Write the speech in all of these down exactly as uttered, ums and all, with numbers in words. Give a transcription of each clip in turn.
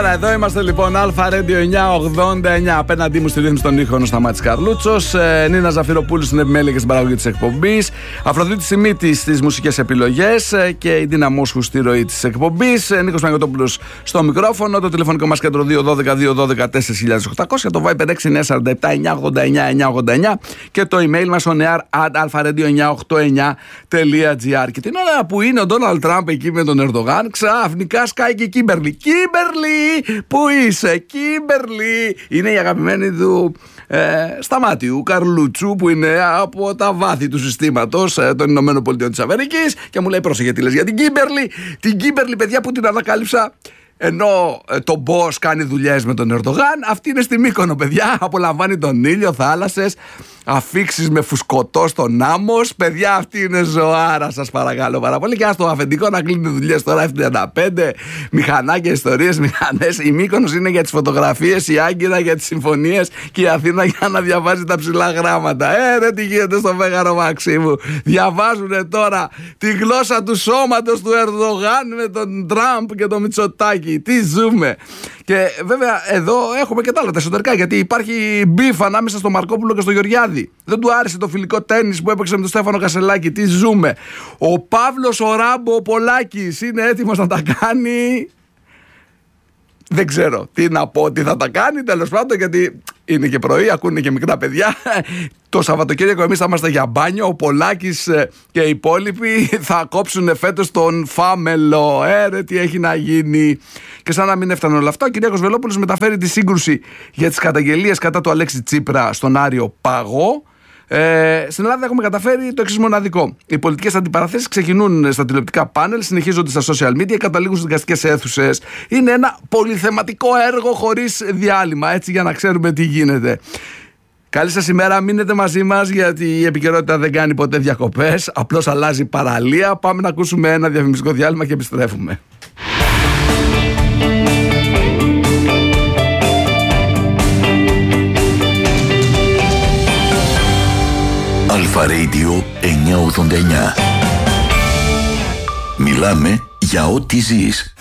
Εδώ είμαστε λοιπόν, Αλφα Radio εννιακόσια ογδόντα εννιά. Απέναντί μου στη ρύθμιση των ήχων ο Σταμάτης Καρλούτσος, ε, Νίνα Ζαφυροπούλου στην επιμέλεια και στην παραγωγή της εκπομπής, Αφροδίτη Σιμίτη στις μουσικές επιλογές ε, και η Ντίνα Μόσχου στη ροή της εκπομπής, ε, Νίκος Παγκοτόπουλος στο μικρόφωνο, το τηλεφωνικό μας κέντρο δύο ένα δύο δύο ένα δύο τέσσερα χιλιάδες οκτακόσια, το Viber έξι εννιά τέσσερα επτά εννιά ογδόντα εννιά εννιά ογδόντα εννιά και το email μας on air at alpha radio εννιακόσια ογδόντα εννιά τελεία gr. Και την ώρα που είναι ο Ντόναλντ Τραμπ εκεί με τον Ερντογάν, ξαφνικά σκάει και η Κίμπερλι. Κίμπερλι! Πού είσαι, Κίμπερλι? Είναι η αγαπημένη του ε, Σταμάτιου Καρλούτσου, που είναι από τα βάθη του συστήματος ε, των Ηνωμένων Πολιτειών της Αμερικής, και μου λέει: πρόσεχε, τι λες για την Κίμπερλι? Την Κίμπερλι, παιδιά, που την ανακάλυψα ενώ ε, το boss κάνει δουλειές με τον Ερντογάν. Αυτή είναι στη Μύκονο, παιδιά. Απολαμβάνει τον ήλιο, θάλασσες, αφίξεις με φουσκωτό στον άμμος. Παιδιά, αυτή είναι ζωάρα, σας παρακαλώ πάρα πολύ. Και στο αφεντικό να κλείνει δουλειές τώρα, εφ τριάντα πέντε, μηχανάκια, ιστορίες, μηχανές. Η Μύκονος είναι για τις φωτογραφίες, η Άγκυρα για τις συμφωνίες και η Αθήνα για να διαβάζει τα ψηλά γράμματα. Ε, ρε, τι γίνεται στο Μέγαρο Μαξίμου? Διαβάζουν τώρα τη γλώσσα του σώματος του Ερντογάν με τον Τραμπ και τον Μητσοτάκη. Τι ζούμε. Και βέβαια εδώ έχουμε και τα άλλα τα εσωτερικά, γιατί υπάρχει μπιφ ανάμεσα στο Μαρκόπουλο και στο Γεωργιάδη. Δεν του άρεσε το φιλικό τένις που έπαιξε με τον Στέφανο Κασελάκη. Τι ζούμε. Ο Παύλος ο Ράμπο ο Πολάκης είναι έτοιμος να τα κάνει. Δεν ξέρω τι να πω, τι θα τα κάνει, τέλος πάντων, γιατί είναι και πρωί, ακούνε και μικρά παιδιά. Το Σαββατοκύριακο εμείς θα είμαστε για μπάνιο. Ο Πολάκης και οι υπόλοιποι θα κόψουν φέτος τον Φάμελο. Ε, ρε, τι έχει να γίνει. Και σαν να μην έφτανε όλα αυτά, ο Κυριάκος Βελόπουλος μεταφέρει τη σύγκρουση για τις καταγγελίες κατά του Αλέξη Τσίπρα στον Άριο Παγό. Ε, στην Ελλάδα έχουμε καταφέρει το εξής μοναδικό. Οι πολιτικές αντιπαραθέσεις ξεκινούν στα τηλεοπτικά πάνελ, συνεχίζονται στα social media και καταλήγουν στις δικαστικές αίθουσες. Είναι ένα πολυθεματικό έργο χωρίς διάλειμμα, έτσι, για να ξέρουμε τι γίνεται. Καλή σας ημέρα, μείνετε μαζί μας, γιατί η επικαιρότητα δεν κάνει ποτέ διακοπές, απλώς αλλάζει παραλία. Πάμε να ακούσουμε ένα διαφημιστικό διάλειμμα και επιστρέφουμε. Αλφα Radio εννιακόσια ογδόντα εννιά. Μιλάμε για ό,τι ζεις.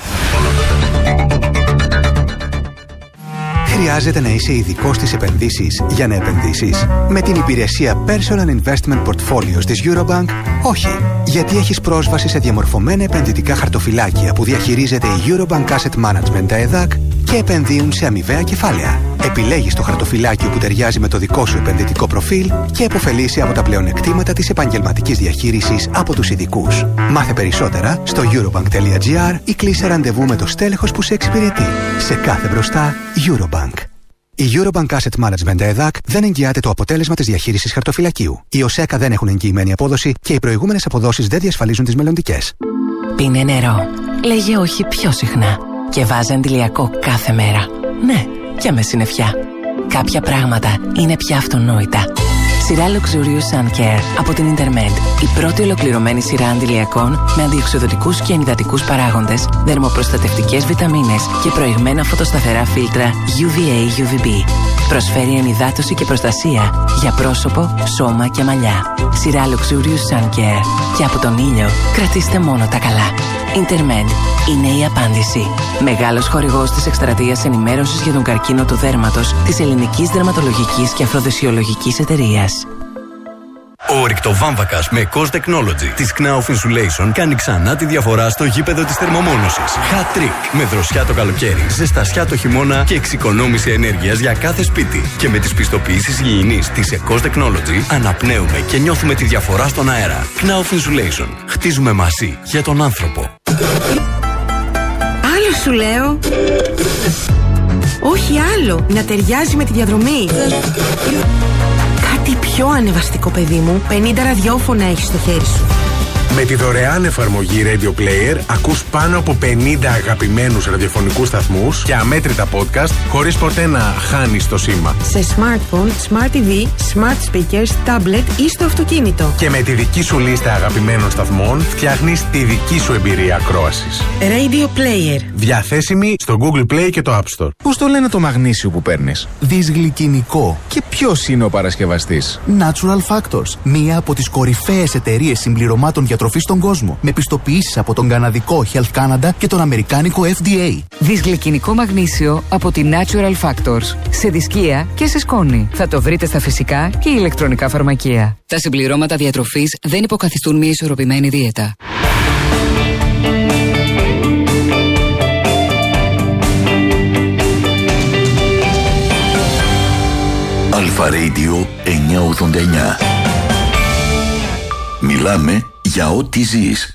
Χρειάζεται να είσαι ειδικός στις επενδύσεις για να επενδύσεις? Με την υπηρεσία Personal Investment Portfolios της Eurobank, όχι. Γιατί έχεις πρόσβαση σε διαμορφωμένα επενδυτικά χαρτοφυλάκια που διαχειρίζεται η Eurobank Asset Management, τα ΕΔΑΚ, και επενδύουν σε αμοιβαία κεφάλαια. Επιλέγεις το χαρτοφυλάκιο που ταιριάζει με το δικό σου επενδυτικό προφίλ και επωφελείσαι από τα πλεονεκτήματα της επαγγελματικής διαχείρισης από τους ειδικούς. Μάθε περισσότερα στο eurobank.gr ή κλείσε ραντεβού με το στέλεχος που σε εξυπηρετεί. Σε κάθε μπροστά, Eurobank. Η Eurobank Asset Management ΕΔΑΚ δεν εγγυάται το αποτέλεσμα της διαχείρισης χαρτοφυλακίου. Οι ΟΣΕΚΑ δεν έχουν εγγυημένη απόδοση και οι προηγούμενες αποδόσεις δεν διασφαλίζουν τις μελλοντικές. Πίνε νερό. Λέγε όχι πιο συχνά. Και βάζε αντιλιακό κάθε μέρα. Ναι, και με συννεφιά. Κάποια πράγματα είναι πια αυτονόητα. Σειρά Luxurious Sun Care από την Intermed. Η πρώτη ολοκληρωμένη σειρά αντιλιακών με αντιοξυδοτικούς και ενυδατικούς παράγοντες, δερμοπροστατευτικές βιταμίνες και προηγμένα φωτοσταθερά φίλτρα γιου βι έι γιου βι μπι. Προσφέρει ενυδάτωση και προστασία για πρόσωπο, σώμα και μαλλιά. Σειρά Luxurious Sun Care. Και από τον ήλιο κρατήστε μόνο τα καλά. Intermed είναι η απάντηση. Μεγάλος χορηγός της εκστρατείας ενημέρωσης για τον καρκίνο του δέρματος της Ελληνικής Δερματολογικής και Αφροδεσιολογικής Εταιρείας. Ο ρηκτοβάμβακας με Cos Technology της Knauf Insulation κάνει ξανά τη διαφορά στο γήπεδο της θερμομόνωσης. Hat trick με δροσιά το καλοκαίρι, ζεστασιά το χειμώνα και εξοικονόμηση ενέργειας για κάθε σπίτι. Και με τις πιστοποιήσεις υγιεινής της Cos Technology αναπνέουμε και νιώθουμε τη διαφορά στον αέρα. Knauf Insulation. Χτίζουμε μαζί για τον άνθρωπο. Άλλο σου λέω. Όχι άλλο. Να ταιριάζει με τη διαδρομή. Κάτι πιο ανεβαστικό, παιδί μου. πενήντα ραδιόφωνα έχεις στο χέρι σου. Με τη δωρεάν εφαρμογή Radio Player ακούς πάνω από πενήντα αγαπημένους ραδιοφωνικούς σταθμούς και αμέτρητα podcast χωρίς ποτέ να χάνεις το σήμα. Σε smartphone, smart τι βι, smart speakers, tablet ή στο αυτοκίνητο. Και με τη δική σου λίστα αγαπημένων σταθμών φτιάχνεις τη δική σου εμπειρία ακρόασης. Radio Player. Διαθέσιμη στο Google Play και το App Store. Πώς το λένε το μαγνήσιο που παίρνεις? Δυσγλυκινικό. Και ποιος είναι ο παρασκευαστής? Natural Factors. Μία από τις κορυφαίες εταιρείες συμπληρωμάτων για διατροφής στον κόσμο, με πιστοποιήσεις από τον καναδικό Health Canada και τον αμερικάνικο F D A. Δυσγλυκινικό μαγνήσιο από τη Natural Factors. Σε δισκία και σε σκόνη. Θα το βρείτε στα φυσικά και ηλεκτρονικά φαρμακεία. Τα συμπληρώματα διατροφής δεν υποκαθιστούν μια ισορροπημένη δίαιτα. Αλφα Radio εννιακόσια ογδόντα εννιά. Μιλάμε για ό,τι ζεις.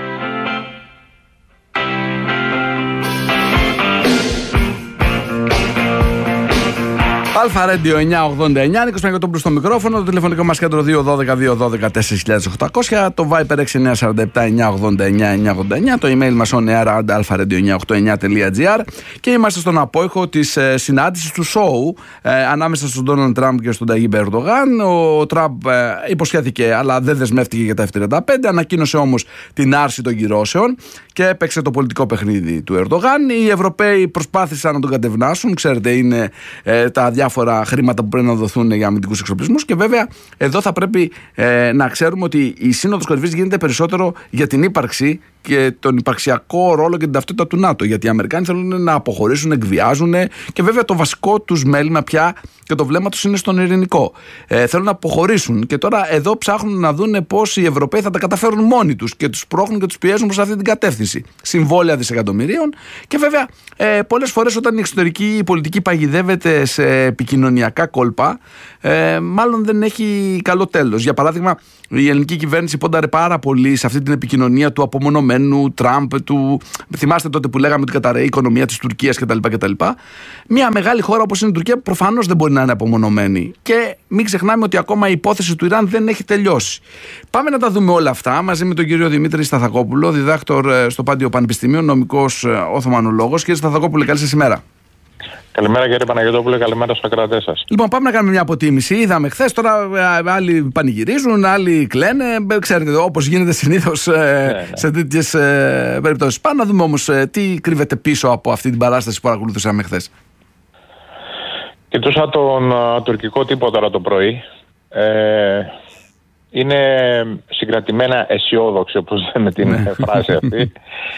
Αλφα Radio εννιακόσια ογδόντα εννιά, Νίκος Παναγιώτοπουλος στο μικρόφωνο, το τηλεφωνικό μας κέντρο δύο ένα δύο δύο ένα δύο τέσσερα χιλιάδες οκτακόσια, το Viper έξι εννιά τέσσερα επτά εννιακόσια ογδόντα εννιά εννιακόσια ογδόντα εννιά, το email μας on air at alpha radio εννιακόσια ογδόντα εννιά τελεία gr και είμαστε στον απόϊχο της ε, συνάντησης του σόου ε, ανάμεσα στον Ντόναλντ Τραμπ και στον Ταγίπ Ερντογάν. Ο Τραμπ ε, υποσχέθηκε αλλά δεν δεσμεύτηκε για τα εφ τριάντα πέντε, ανακοίνωσε όμως την άρση των κυρώσεων και έπαιξε το πολιτικό παιχνίδι του Ερντογάν. Οι Ευρωπαίοι προσπάθησαν να τον κατευνάσουν, ξέρετε, είναι ε, τα διάφορα χρήματα που πρέπει να δοθούν για αμυντικούς εξοπλισμούς. Και βέβαια, εδώ θα πρέπει ε, να ξέρουμε ότι η Σύνοδος Κορυφής γίνεται περισσότερο για την ύπαρξη και τον υπαρξιακό ρόλο και την ταυτότητα του ΝΑΤΟ. Γιατί οι Αμερικάνοι θέλουν να αποχωρήσουν, εκβιάζουν και βέβαια το βασικό τους μέλημα πια και το βλέμμα τους είναι στον ειρηνικό. Ε, θέλουν να αποχωρήσουν και τώρα εδώ ψάχνουν να δουν πώς οι Ευρωπαίοι θα τα καταφέρουν μόνοι τους και τους πρόχνουν και τους πιέζουν προς αυτή την κατεύθυνση. Συμβόλαια δισεκατομμυρίων και βέβαια ε, πολλές φορές όταν η εξωτερική πολιτική παγιδεύεται σε επικοινωνιακά κόλπα, ε, μάλλον δεν έχει καλό τέλος. Για παράδειγμα, η ελληνική κυβέρνηση πόνταρε πάρα πολύ σε αυτή την επικοινωνία του απομονωμένου Τραμπ, του... θυμάστε τότε που λέγαμε ότι καταρρέει η οικονομία της Τουρκίας κτλ. κτλ. Μια μεγάλη χώρα όπως είναι η Τουρκία προφανώς δεν μπορεί να είναι απομονωμένη. Και μην ξεχνάμε ότι ακόμα η υπόθεση του Ιράν δεν έχει τελειώσει. Πάμε να τα δούμε όλα αυτά μαζί με τον κύριο Δημήτρη Σταθακόπουλο, διδάκτορ στο Πάντιο Πανεπιστημίο, νομικός Οθωμανολόγος. Κύριε Σταθακόπουλε, καλή σας ημέρα. Καλημέρα κύριε Παναγιώτοπουλε, καλημέρα στους ακροατές σας. Λοιπόν, πάμε να κάνουμε μια αποτίμηση. Είδαμε χθες, τώρα άλλοι πανηγυρίζουν, άλλοι κλαίνε. Ξέρετε, όπως γίνεται συνήθως ναι, ναι. σε τέτοιες ε, περιπτώσεις. Πάμε να δούμε όμως ε, τι κρύβεται πίσω από αυτή την παράσταση που παρακολουθούσαμε χθες. Κοιτούσα τον uh, τουρκικό τύπο τώρα το πρωί. Ε, είναι συγκρατημένα αισιόδοξοι, όπως λέμε την ναι. φράση αυτή.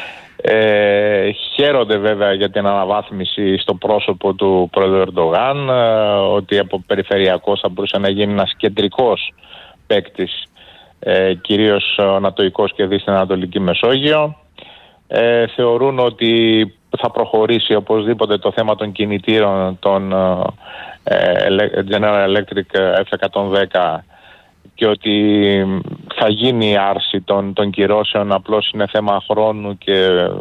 Ε, χαίρονται βέβαια για την αναβάθμιση στο πρόσωπο του πρόεδρου Ερντογάν, ε, ότι από περιφερειακός θα μπορούσε να γίνει ένας κεντρικός παίκτης, ε, κυρίως ανατοϊκός και δει στην Ανατολική Μεσόγειο. Ε, θεωρούν ότι θα προχωρήσει οπωσδήποτε το θέμα των κινητήρων των ε, General Electric εφ εκατόν δέκα και ότι θα γίνει η άρση των, των κυρώσεων, απλώς είναι θέμα χρόνου και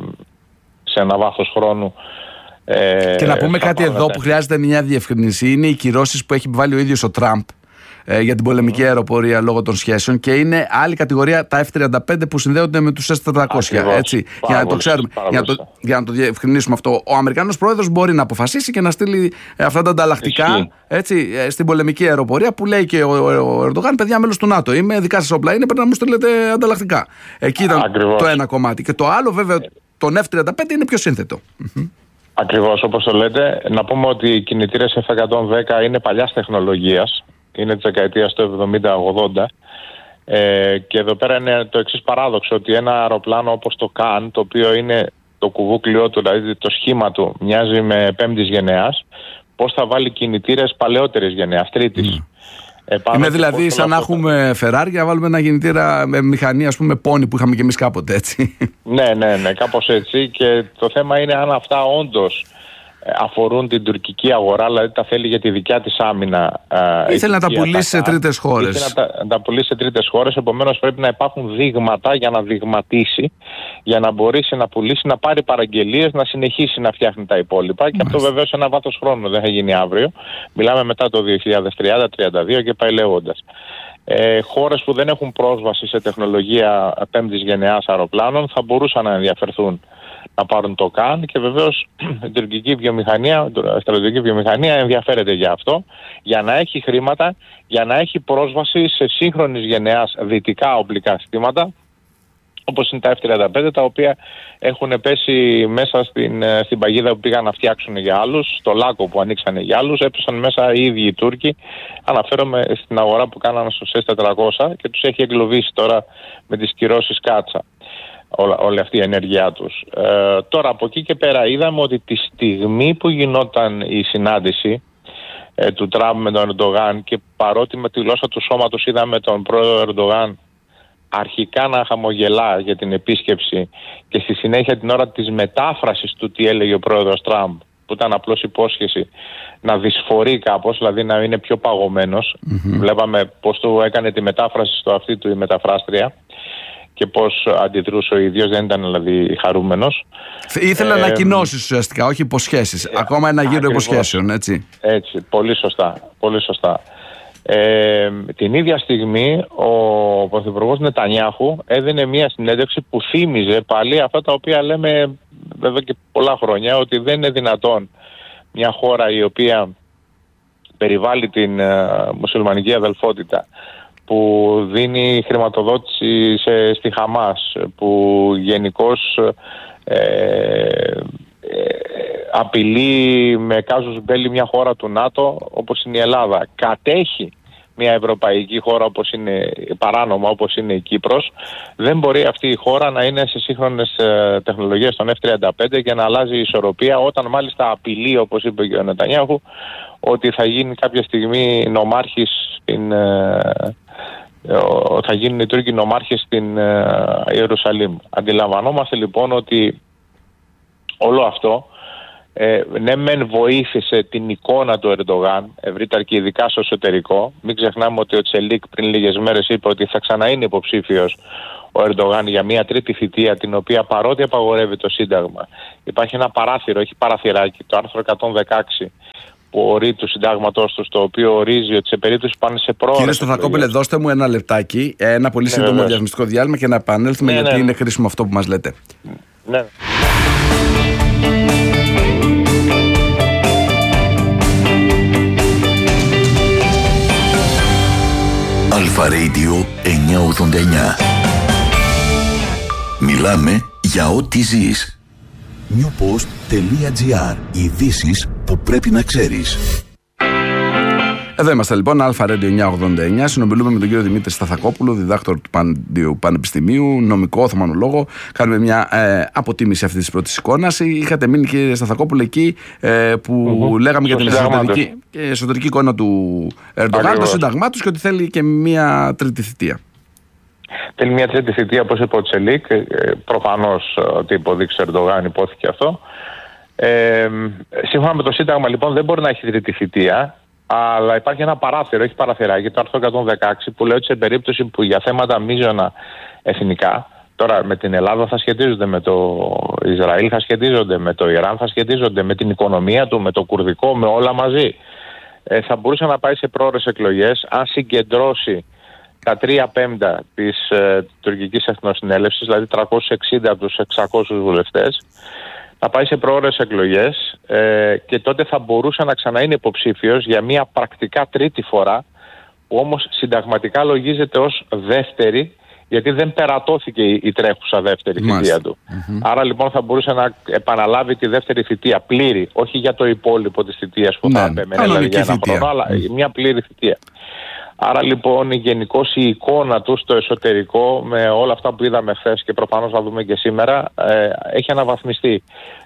σε ένα βάθος χρόνου. Ε, και να πούμε κάτι εδώ που χρειάζεται μια διευκρινήση. Είναι οι κυρώσεις που έχει βάλει ο ίδιος ο Τραμπ ε, για την πολεμική αεροπορία λόγω των σχέσεων και είναι άλλη κατηγορία τα εφ τριάντα πέντε που συνδέονται με τους ες τετρακόσια. Έτσι, για να το ξέρουμε, για να το, για να το διευκρινίσουμε αυτό. Ο Αμερικανός πρόεδρος μπορεί να αποφασίσει και να στείλει ε, αυτά τα ανταλλακτικά έτσι, ε, στην πολεμική αεροπορία που λέει και ο, ο, ο Ερντογάν, παιδιά, μέλος του ΝΑΤΟ. Είμαι, δικά σας όπλα είναι, πρέπει να μου στείλετε ανταλλακτικά. Εκεί ήταν Ακριβώς. το ένα κομμάτι. Και το άλλο, βέβαια, τον εφ τριάντα πέντε είναι πιο σύνθετο. Ακριβώς όπως το λέτε. Να πούμε ότι οι κινητήρες εφ εκατόν δέκα είναι παλιάς τεχνολογίας. Είναι της δεκαετίας του εβδομήντα ογδόντα. Ε, και εδώ πέρα είναι το εξής παράδοξο, ότι ένα αεροπλάνο όπως το Καν, το οποίο είναι το κουβούκλιό του, δηλαδή το σχήμα του μοιάζει με πέμπτης γενεάς, πώς θα βάλει κινητήρες παλαιότερης γενεάς, τρίτης. Mm. Ε, είναι δηλαδή σαν να έχουμε Ferrari και να βάλουμε ένα κινητήρα με μηχανή, ας πούμε, πόνι που είχαμε και εμείς κάποτε, έτσι. Ναι, ναι, ναι, κάπως έτσι. Και το θέμα είναι αν αυτά όντως αφορούν την τουρκική αγορά, δηλαδή τα θέλει για τη δικιά της άμυνα. Ήθελε να τα πουλήσει σε τρίτες χώρες. Ήθελε να τα, να τα πουλήσει σε τρίτες χώρες, επομένως πρέπει να υπάρχουν δείγματα για να δειγματίσει, για να μπορέσει να πουλήσει, να πάρει παραγγελίες, να συνεχίσει να φτιάχνει τα υπόλοιπα. Μάλιστα. Και αυτό βεβαίως σε ένα βάθος χρόνου, δεν θα γίνει αύριο. Μιλάμε μετά το δύο χιλιάδες τριάντα τριάντα δύο και πάει λέγοντας. Ε, χώρες που δεν έχουν πρόσβαση σε τεχνολογία πέμπτης γενεάς αεροπλάνων θα μπορούσαν να ενδιαφερθούν να πάρουν το ΚΑΝ και βεβαίως η τουρκική βιομηχανία, η στρατιωτική βιομηχανία ενδιαφέρεται για αυτό, για να έχει χρήματα, για να έχει πρόσβαση σε σύγχρονης γενεάς δυτικά οπλικά συστήματα, όπως είναι τα εφ τριάντα πέντε, τα οποία έχουν πέσει μέσα στην, στην παγίδα που πήγαν να φτιάξουν για άλλους, στο λάκκο που ανοίξανε για άλλους, έπεσαν μέσα οι ίδιοι οι Τούρκοι. Αναφέρομαι στην αγορά που κάνανε στους ες τετρακόσια και τους έχει εγκλωβίσει τώρα με τις κυρώσεις κάτσα όλα, όλη αυτή η ενέργειά τους. Ε, τώρα από εκεί και πέρα είδαμε ότι τη στιγμή που γινόταν η συνάντηση ε, του Τραμπ με τον Ερντογάν, και παρότι με τη γλώσσα του σώματος είδαμε τον πρόεδρο Ερντογάν αρχικά να χαμογελά για την επίσκεψη και στη συνέχεια την ώρα της μετάφρασης του τι έλεγε ο πρόεδρος Τραμπ, που ήταν απλώς υπόσχεση, να δυσφορεί κάπως, δηλαδή να είναι πιο παγωμένος. Mm-hmm. Βλέπαμε πώς του έκανε τη μετάφραση στο αυτή του η μεταφράστρια και πώς αντιδρούσε ο ίδιος, δεν ήταν δηλαδή χαρούμενος. Ήθελε ε, ανακοινώσεις ουσιαστικά, όχι υποσχέσεις. Ε, Ακόμα ένα γύρο υποσχέσεων, έτσι. Έτσι, πολύ σωστά, πολύ σωστά. Ε, την ίδια στιγμή ο Πρωθυπουργός Νετανιάχου έδινε μια συνέντευξη που θύμιζε πάλι αυτά τα οποία λέμε βέβαια και πολλά χρόνια, ότι δεν είναι δυνατόν μια χώρα η οποία περιβάλλει την uh, μουσουλμανική αδελφότητα, που δίνει χρηματοδότηση σε, στη Χαμάς, που γενικώς ε, ε, απειλεί με κάζους μπέλι μια χώρα του ΝΑΤΟ όπως είναι η Ελλάδα, κατέχει μια ευρωπαϊκή χώρα όπως είναι παράνομα όπως είναι η Κύπρος, δεν μπορεί αυτή η χώρα να είναι σε σύγχρονες ε, τεχνολογίες των εφ τριάντα πέντε και να αλλάζει η ισορροπία, όταν μάλιστα απειλεί, όπως είπε και ο Νετανιάχου, ότι θα γίνει κάποια στιγμή νομάρχης στην, ε, ε, θα γίνουν οι Τούρκοι νομάρχες στην ε, Ιερουσαλήμ. Αντιλαμβανόμαστε λοιπόν ότι όλο αυτό Ε, ναι μεν βοήθησε την εικόνα του Ερντογάν ευρύτερα και ειδικά στο εσωτερικό. Μην ξεχνάμε ότι ο Τσελίκ πριν λίγες μέρες είπε ότι θα ξαναείνει υποψήφιος ο Ερντογάν για μια τρίτη θητεία, την οποία παρότι απαγορεύει το Σύνταγμα, υπάρχει ένα παράθυρο, έχει παραθυράκι, το άρθρο εκατόν δεκαέξι που ορίζει του συντάγματός του, το οποίο ορίζει ότι σε περίπτωση που πάνε σε πρόοδο. Κύριε Σταθακόπουλε, δώστε μου ένα λεπτάκι, ένα πολύ σύντομο ναι, διαγνωστικό διάλειμμα και να επανέλθουμε, ναι, γιατί ναι, είναι χρήσιμο αυτό που μας λέτε. Ναι. Αλφα Radio εννιακόσια ογδόντα εννιά. Μιλάμε για ό,τι ζεις. newpost.gr. Ειδήσεις που πρέπει να ξέρεις. Εδώ είμαστε λοιπόν, Αλφα Radio εννιακόσια ογδόντα εννιά. Συνομιλούμε με τον κύριο Δημήτρη Σταθακόπουλο, διδάκτορ του Παντίου Πανεπιστημίου, νομικό, οθωμανολόγο. Κάνουμε μια ε, αποτίμηση αυτή τη πρώτη εικόνα. Είχατε μείνει, κύριε Σταθακόπουλο, εκεί ε, που mm-hmm. λέγαμε για την εσωτερική, εσωτερική εικόνα του Ερντογάν, το σύνταγμά του και ότι θέλει και μια τρίτη θητεία. Θέλει μια τρίτη θητεία, όπως είπε ο Τσελίκ. Προφανώς ότι υποδείξει ο Ερντογάν, υπόθηκε αυτό. Ε, σύμφωνα με το Σύνταγμα, λοιπόν, δεν μπορεί να έχει τρίτη θητεία. Αλλά υπάρχει ένα παράθυρο, έχει παραθυράκι, το άρθρο εκατόν δεκαέξι, που λέει ότι σε περίπτωση που για θέματα μείζωνα εθνικά, τώρα με την Ελλάδα θα σχετίζονται με το Ισραήλ, θα σχετίζονται με το Ιράν, θα σχετίζονται με την οικονομία του, με το κουρδικό, με όλα μαζί, ε, θα μπορούσε να πάει σε πρόορες εκλογές αν συγκεντρώσει τα τρία πέμπτα της ε, τουρκικής εθνοσυνέλευσης, δηλαδή τριακόσιους εξήντα από τους εξακόσιους βουλευτές, να πάει σε πρόορες εκλογές ε, και τότε θα μπορούσε να ξαναείνει υποψήφιος για μια πρακτικά τρίτη φορά, που όμως συνταγματικά λογίζεται ως δεύτερη, γιατί δεν περατώθηκε η, η τρέχουσα δεύτερη Μάλιστα. θητεία του. Mm-hmm. Άρα λοιπόν θα μπορούσε να επαναλάβει τη δεύτερη θητεία πλήρη, όχι για το υπόλοιπο της θητείας που ναι, θα έπαιρνε δηλαδή για ένα χρόνο, αλλά mm. μια πλήρη θητεία. Άρα λοιπόν γενικώς η εικόνα του στο εσωτερικό, με όλα αυτά που είδαμε χθες και προφανώς θα δούμε και σήμερα, ε, έχει αναβαθμιστεί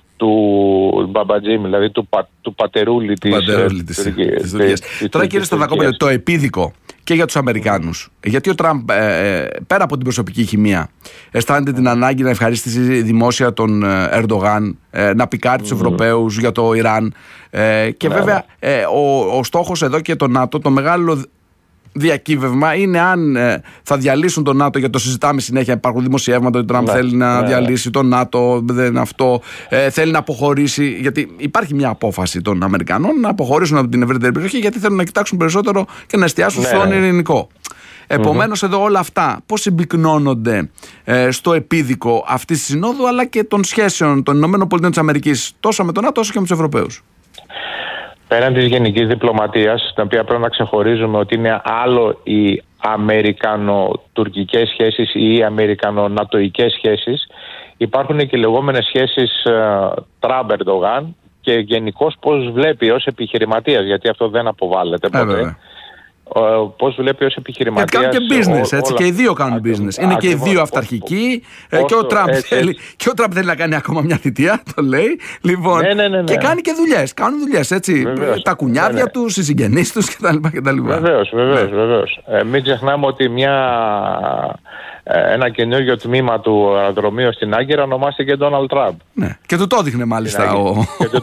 του Μπαμπατζήμ, δηλαδή του, πα, του πατερούλη της Τουρκίας. Τώρα κύριε Σταθακόπουλε, το επίδικο και για τους Αμερικάνους, γιατί ο Τραμπ ε, πέρα από την προσωπική χημεία αισθάνεται την ανάγκη να ευχαρίστησει δημόσια τον Ερντογάν, ε, να πικάρει τους mm. Ευρωπαίους για το Ιράν ε, και ναι, βέβαια ε, ο, ο στόχος εδώ και το ΝΑΤΟ, το μεγάλο διακύβευμα είναι αν ε, θα διαλύσουν το ΝΑΤΟ, γιατί το συζητάμε συνέχεια. Υπάρχουν δημοσιεύματα ότι ο Τραμπ ναι, θέλει να ναι, διαλύσει το ΝΑΤΟ, δεν αυτό, ε, θέλει να αποχωρήσει. Γιατί υπάρχει μια απόφαση των Αμερικανών να αποχωρήσουν από την ευρύτερη περιοχή, γιατί θέλουν να κοιτάξουν περισσότερο και να εστιάσουν ναι, στον ειρηνικό. Επομένως, mm-hmm. εδώ όλα αυτά πώς συμπυκνώνονται ε, στο επίδικο αυτής της συνόδου, αλλά και των σχέσεων των ΗΠΑ τόσο με τον ΝΑΤΟ όσο και με τους Ευρωπαίους. πέραν της γενικής διπλωματίας, την οποία πρέπει να ξεχωρίζουμε ότι είναι άλλο οι αμερικανο-τουρκικές σχέσεις ή οι αμερικανο-νατοικές σχέσεις, υπάρχουν και οι λεγόμενες σχέσεις Τραμπ-Ερντογάν και γενικώς πώς βλέπει ως επιχειρηματίας, γιατί αυτό δεν αποβάλλεται ποτέ. Ε, πώς βλέπει ως επιχειρηματίας. Γιατί κάνουν και business, όλα, έτσι, και οι δύο κάνουν business. Είναι ακριβώς, και οι δύο αυταρχικοί. Όσο, και, ο Τραμπ θέλει, και ο Τραμπ θέλει να κάνει ακόμα μια θητεία, το λέει. Λοιπόν, ναι, ναι, ναι, ναι. Και κάνει και δουλειές. Κάνουν δουλειές, έτσι. Βεβαίως, τα κουνιάδια ναι, ναι. τους, οι συγγενείς τους κτλ. Βεβαίως, βεβαίως. Ναι. βεβαίως. Ε, μην ξεχνάμε ότι μια, ένα καινούργιο τμήμα του αεροδρομίου στην Άγκυρα ονομάστηκε Ντόναλντ Τραμπ. Ναι. Και του το έδειχνε μάλιστα ο...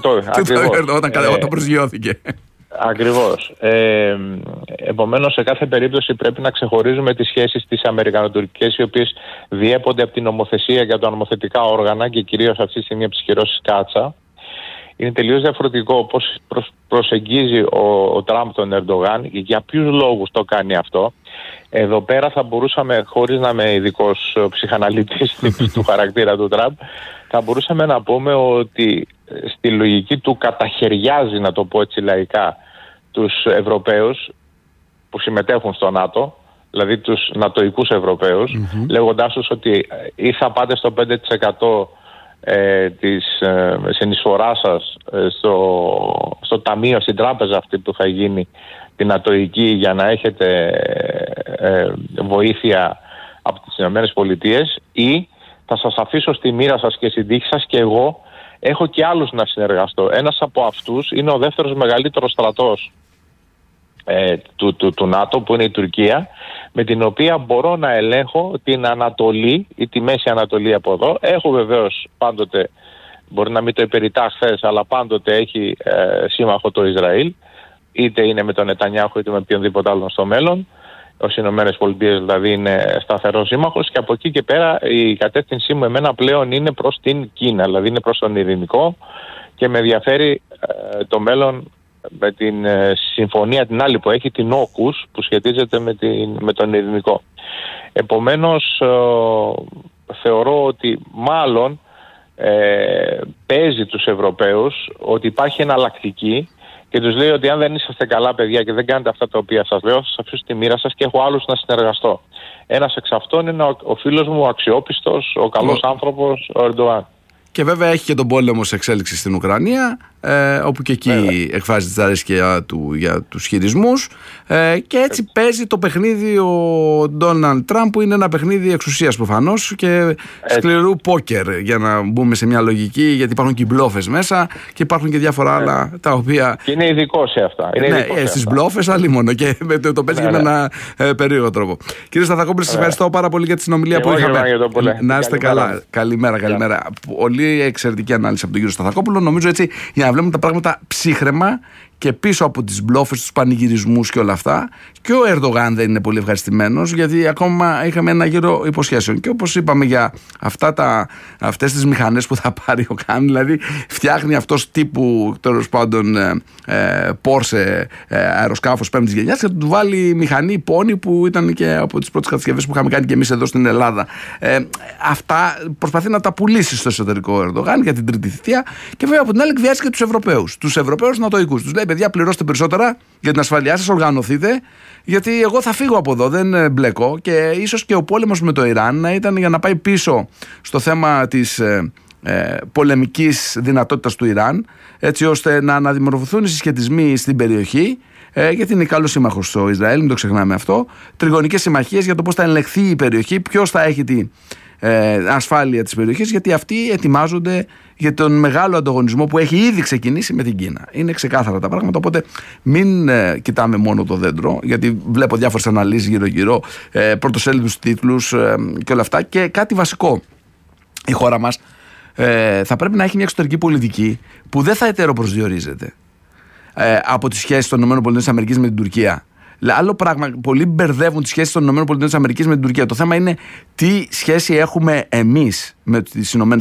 όταν προσγειώθηκε. Ακριβώς. Ε, επομένως, σε κάθε περίπτωση πρέπει να ξεχωρίζουμε τις σχέσεις τις αμερικανοτουρκικές, οι οποίες διέπονται από την νομοθεσία για τα νομοθετικά όργανα και κυρίως αυτή τη στιγμή ψυχηρώσεις κάτσα. Είναι τελείως διαφορετικό πώς προσεγγίζει ο, ο Τραμπ τον Ερντογάν, για ποιους λόγους το κάνει αυτό. Εδώ πέρα θα μπορούσαμε, χωρίς να είμαι ειδικός ψυχαναλυτής του χαρακτήρα του Τραμπ, θα μπορούσαμε να πούμε ότι στη λογική του καταχαιριάζει, να το πω έτσι λαϊκά, τους Ευρωπαίους που συμμετέχουν στο ΝΑΤΟ, δηλαδή τους νατοικούς Ευρωπαίους, mm-hmm. λέγοντάς τους ότι ή θα πάτε στο πέντε τοις εκατό ε, της ε, συνεισφοράς σας ε, στο, στο ταμείο, στην τράπεζα αυτή που θα γίνει την νατοική, για να έχετε ε, ε, βοήθεια από τις Ηνωμένες Πολιτείες, ή θα σας αφήσω στη μοίρα σας και στην τύχη σας και εγώ έχω και άλλους να συνεργαστώ. Ένας από αυτούς είναι ο δεύτερος μεγαλύτερος στρατός ε, του, του, του ΝΑΤΟ, που είναι η Τουρκία, με την οποία μπορώ να ελέγχω την Ανατολή ή τη Μέση Ανατολή από εδώ. Έχω βεβαίως πάντοτε, μπορεί να μην το υπερητά χθες, αλλά πάντοτε έχει ε, σύμμαχο το Ισραήλ, είτε είναι με τον Νετανιάχου είτε με οποιονδήποτε άλλον στο μέλλον. Ως Ηνωμένες Πολιτείες δηλαδή είναι σταθερός σύμμαχος, και από εκεί και πέρα η κατεύθυνσή μου εμένα πλέον είναι προς την Κίνα, δηλαδή είναι προς τον ειρηνικό, και με ενδιαφέρει ε, το μέλλον με την ε, συμφωνία την άλλη που έχει, την όκους, που σχετίζεται με, την, με τον ειρηνικό. Επομένως ε, θεωρώ ότι μάλλον ε, παίζει τους Ευρωπαίους ότι υπάρχει εναλλακτική, και τους λέει ότι αν δεν είσαστε καλά παιδιά και δεν κάνετε αυτά τα οποία σας λέω, θα σας αφήσω τη μοίρα σας και έχω άλλους να συνεργαστώ. Ένας εξ αυτών είναι ο, ο φίλος μου, ο αξιόπιστος, ο καλός ο... άνθρωπος, ο Ερντογάν. Και βέβαια έχει και τον πόλεμο σε εξέλιξη στην Ουκρανία, ε, όπου και εκεί βέβαια εκφράζει τη δυσαρέσκεια του για τους χειρισμούς, ε, και έτσι, έτσι παίζει το παιχνίδι ο Ντόναλντ Τραμπ, που είναι ένα παιχνίδι εξουσίας προφανώς και έτσι σκληρού πόκερ, για να μπούμε σε μια λογική, γιατί υπάρχουν και οι μπλόφες μέσα και υπάρχουν και διάφορα έτσι άλλα τα οποία... Και είναι ειδικό σε αυτά. Είναι ναι, ε, στις μπλόφες αλλή μόνο, και το, το παίζει ναι, και ναι. με ένα ε, περίεργο τρόπο. Κύριε Σταθακόπουλε, σας ευχαριστώ πάρα πολύ για τη συνομιλία που είχαμε. Να είστε καλά. Καλημέρα, καλημέρα. Πολύ εξαιρετική ανάλυση από τον κύριο Σταθακόπουλο. Νομίζω έτσι, για να βλέπουμε τα πράγματα ψύχραιμα και πίσω από τις μπλόφες, τους πανηγυρισμούς και όλα αυτά. Και ο Ερντογάν δεν είναι πολύ ευχαριστημένος, γιατί ακόμα είχαμε ένα γύρο υποσχέσεων. Και όπως είπαμε για αυτά τα, αυτές τις μηχανές που θα πάρει ο Καν, δηλαδή φτιάχνει αυτός τύπου, τέλος πάντων, ε, Porsche ε, αεροσκάφος πέμπτης γενιάς, και θα του βάλει μηχανή πόνη, που ήταν και από τις πρώτες κατασκευές που είχαμε κάνει και εμείς εδώ στην Ελλάδα. Ε, αυτά προσπαθεί να τα πουλήσει στο εσωτερικό ο Ερντογάν για την τρίτη θητεία, και βέβαια από την άλλη εκβιάζει και τους Ευρωπαίους. Τους Ευρωπαίους νατοικούς. Τους λέει: παιδιά, πληρώστε περισσότερα για την ασφαλειά σας, οργανωθείτε, γιατί εγώ θα φύγω από εδώ, δεν μπλέκω. Και ίσως και ο πόλεμος με το Ιράν να ήταν για να πάει πίσω στο θέμα της ε, ε, πολεμικής δυνατότητας του Ιράν, έτσι ώστε να αναδημορφωθούν οι συσχετισμοί στην περιοχή, ε, γιατί είναι καλός σύμμαχος στο Ισραήλ, μην το ξεχνάμε αυτό. Τριγωνικές συμμαχίες για το πώς θα ελεγχθεί η περιοχή, ποιος θα έχει την ε, ασφάλεια της περιοχής, γιατί αυτοί ετοιμάζονται για τον μεγάλο ανταγωνισμό που έχει ήδη ξεκινήσει με την Κίνα. Είναι ξεκάθαρα τα πράγματα, οπότε μην ε, κοιτάμε μόνο το δέντρο, γιατί βλέπω διάφορες αναλύσεις γύρω-γύρω, ε, πρωτοσέλιδους τίτλους ε, και όλα αυτά. Και κάτι βασικό, η χώρα μας ε, θα πρέπει να έχει μια εξωτερική πολιτική που δεν θα ετεροπροσδιορίζεται ε, από τις σχέσεις των ΗΠΑ με την Τουρκία. Άλλο πράγμα, πολλοί μπερδεύουν τις σχέσεις των ΗΠΑ με την Τουρκία. Το θέμα είναι τι σχέση έχουμε εμείς με τις ΗΠΑ,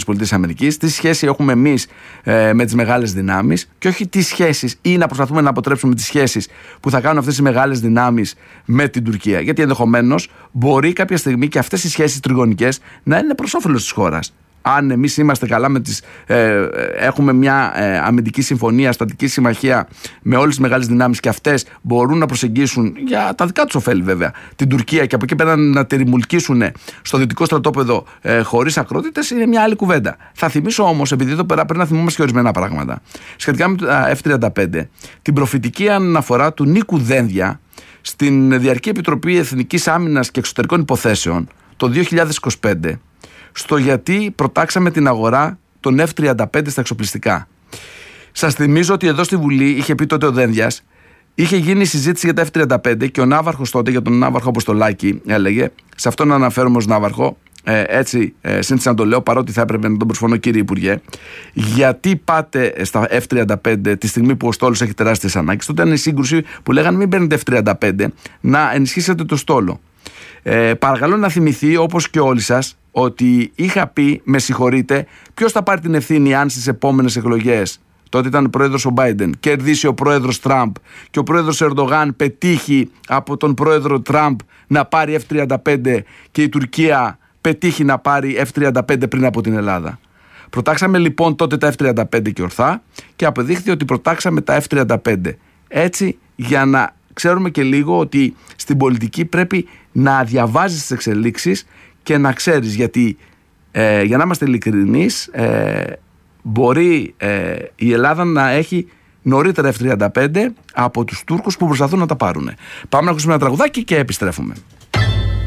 τι σχέση έχουμε εμείς ε, με τις μεγάλες δυνάμεις, και όχι τι σχέσεις, ή να προσπαθούμε να αποτρέψουμε τις σχέσεις που θα κάνουν αυτές οι μεγάλες δυνάμεις με την Τουρκία. Γιατί ενδεχομένως μπορεί κάποια στιγμή και αυτές οι σχέσεις τριγωνικές να είναι προς όφελος της χώρας. αν εμείς είμαστε καλά με τις, ε, έχουμε μια ε, αμυντική συμφωνία, στατική συμμαχία με όλες τις μεγάλες δυνάμεις και αυτές μπορούν να προσεγγίσουν για τα δικά τους ωφέλη βέβαια την Τουρκία και από εκεί πέρα να τη ρημουλκίσουν στο δυτικό στρατόπεδο ε, χωρίς ακρότητες, είναι μια άλλη κουβέντα. Θα θυμίσω όμως, επειδή εδώ πέρα πρέπει να θυμόμαστε και ορισμένα πράγματα σχετικά με το εφ τριάντα πέντε, την προφητική αναφορά του Νίκου Δένδια στην Διαρκή Επιτροπή Εθνικής Άμυνας και Εξωτερικών Υποθέσεων το δύο χιλιάδες είκοσι πέντε, στο γιατί προτάξαμε την αγορά των εφ τριάντα πέντε στα εξοπλιστικά. Σας θυμίζω ότι εδώ στη Βουλή είχε πει τότε ο Δένδιας, είχε γίνει συζήτηση για τα εφ τριάντα πέντε και ο Ναύαρχος τότε, για τον Ναύαρχο Αποστολάκη, έλεγε, σε αυτόν αναφέρομαι ως Ναύαρχο, ε, έτσι ε, σύνθεσα να το λέω, παρότι θα έπρεπε να τον προσφωνώ, κύριε Υπουργέ, γιατί πάτε στα εφ τριάντα πέντε τη στιγμή που ο στόλος έχει τεράστιες ανάγκες? Τότε ήταν η σύγκρουση που λέγανε μην παίρνετε εφ τριάντα πέντε, να ενισχύσετε το στόλο. Ε, παρακαλώ να θυμηθεί, όπως και όλοι σας, ότι είχα πει, με συγχωρείτε, ποιος θα πάρει την ευθύνη αν στις επόμενες εκλογές, τότε ήταν πρόεδρος ο Μπάιντεν, κερδίσει ο πρόεδρος Τραμπ και ο πρόεδρος Ερντογάν πετύχει από τον πρόεδρο Τραμπ να πάρει εφ τριάντα πέντε και η Τουρκία πετύχει να πάρει εφ τριάντα πέντε πριν από την Ελλάδα. Προτάξαμε λοιπόν τότε τα εφ τριάντα πέντε και ορθά και αποδείχθηκε ότι προτάξαμε τα εφ τριάντα πέντε. Έτσι, για να ξέρουμε και λίγο ότι στην πολιτική πρέπει να διαβάζεις τις εξελίξεις και να ξέρεις, γιατί ε, για να είμαστε ειλικρινείς, ε, μπορεί ε, η Ελλάδα να έχει νωρίτερα εφ τριάντα πέντε από τους Τούρκους που προσπαθούν να τα πάρουν. Πάμε να ακούσουμε ένα τραγουδάκι και επιστρέφουμε.